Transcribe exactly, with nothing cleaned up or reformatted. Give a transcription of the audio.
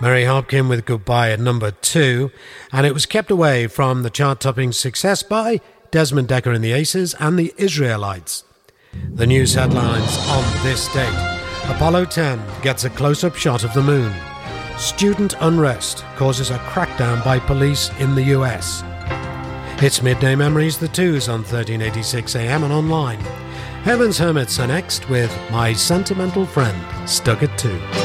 Mary Hopkin with Goodbye at number two, and it was kept away from the chart-topping success by Desmond Dekker and the Aces and the Israelites. The news headlines on this date: Apollo ten gets a close-up shot of the moon. Student unrest causes a crackdown by police in the U S. It's Midday Memories, the twos on thirteen eighty-six A M and online. Heaven's Hermits are next with My Sentimental Friend, stuck at two.